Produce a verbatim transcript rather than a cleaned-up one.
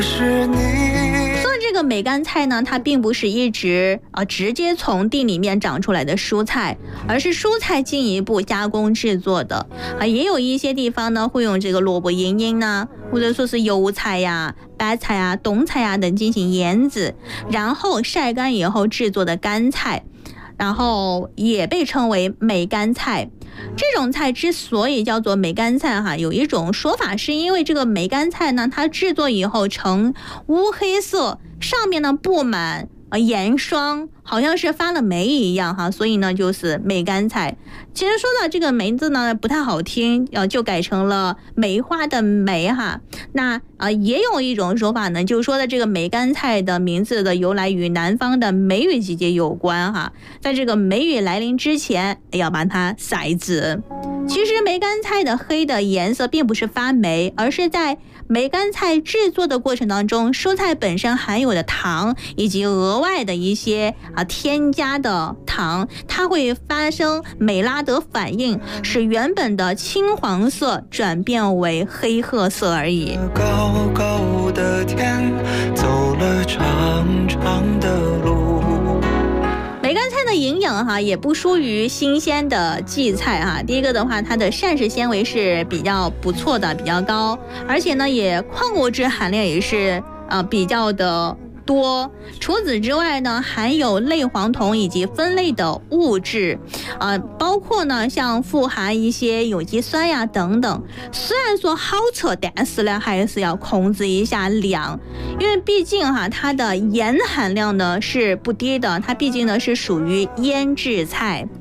是你。 所以这个梅干菜呢，它并不是一直啊直接从地里面长出来的蔬菜，而是蔬菜进一步加工制作的啊。也有一些地方呢会用这个萝卜缨缨呢，或者说是油菜呀、白菜呀、冬菜呀等进行腌制，然后晒干以后制作的干菜，然后也被称为梅干菜。这种菜之所以叫做梅干菜哈，有一种说法是因为这个梅干菜呢，它制作以后呈乌黑色，上面呢布满呃盐霜，好像是发了霉一样哈，所以呢就是梅干菜。其实说到这个梅字呢不太好听，呃就改成了梅花的梅哈。那呃也有一种说法呢，就是说的这个梅干菜的名字的由来与南方的梅雨季节有关哈。在这个梅雨来临之前，要把它筛子。其实梅干菜的黑的颜色并不是发霉，而是在梅干菜制作的过程当中，蔬菜本身含有的糖以及额外的一些啊添加的糖，它会发生美拉德反应，使原本的青黄色转变为黑褐色而已。 高高的天，走了长长的路。 梅干菜的营养哈也不输于新鲜的荠菜哈。第一个的话，它的膳食纤维是比较不错的，比较高，而且呢也矿物质含量也是呃比较的多。除此之外呢，含有类黄酮以及酚类的物质，呃，包括呢像富含一些有机酸呀等等。虽然说好吃，但是呢还是要控制一下量，因为毕竟哈它的盐含量呢是不低的，它毕竟呢是属于腌制菜。